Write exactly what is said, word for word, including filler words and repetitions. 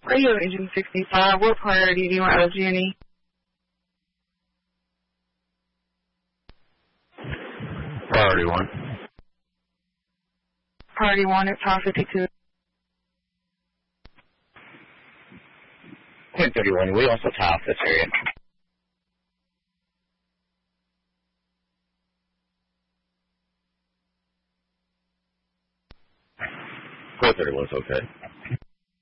Radio Agent sixty-five, what priority do you want out of G and E? Priority one. Priority one at Tower fifty-two. ten thirty-one, we also top this area. four thirty-one's okay.